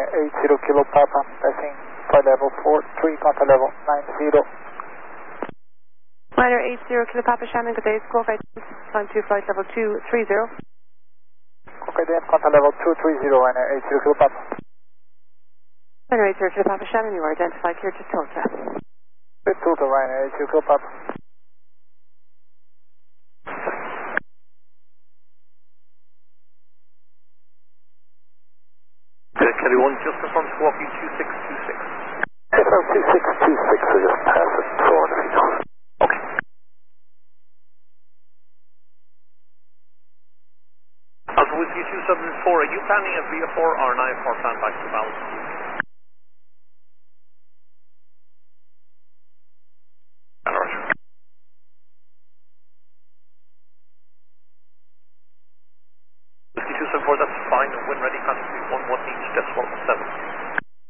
80 Kilo Papa, passing flight level 43, contact level 90. Ryanair 80 Kilo Papa Shannon, good day, squawk identity, climb to flight level 230. Okay, then contact level 230, Ryanair 80 Kilo Papa. Ryanair 80 Kilo Papa Shannon, you are identified here to Tulsa. Good Tulsa, Ryanair 80 Kilo Papa. Kelly 1, just confirm squawking 2626. Yes, 2626, so just pass it forward if you know. Okay. Alpha Whiskey 274, are you planning a VFR or an IFR plan back to balance? Alright. Whiskey 274, that's fine. When ready, contact me 11 each, decimal 7.